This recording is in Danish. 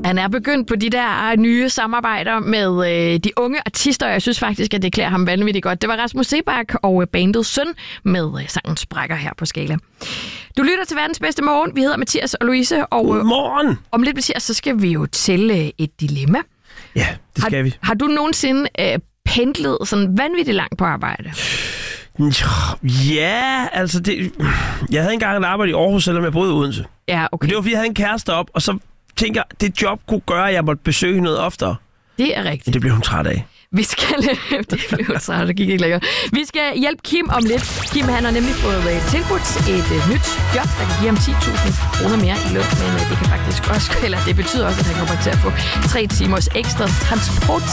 Han er begyndt på de der nye samarbejder med de unge artister, og jeg synes faktisk, at det klæder ham vanvittigt godt. Det var Rasmus Seebach og bandet Søn med sangen Sprækker her på Skala. Du lytter til verdens bedste morgen. Vi hedder Mathias og Louise, og Godmorgen! Om lidt, Mathias, så skal vi jo til et dilemma. Ja, det skal vi. Har du nogensinde pendlet sådan vanvittigt langt på arbejde? Ja, altså jeg havde engang et arbejde i Aarhus, selvom jeg boede i Odense. Ja, okay. Men det var, fordi jeg havde en kæreste op, og så tænker jeg, det job kunne gøre, at jeg måtte besøge noget oftere. Det er rigtigt. Men det blev hun træt af. Vi skal... det blev så, det gik ikke længere. Vi skal hjælpe Kim om lidt. Kim, han har nemlig fået tilbudt et nyt job, der kan give ham 10.000 kroner mere i løn, men det kan faktisk også... Eller det betyder også, at han kommer til at få 3 timers ekstra transporttid.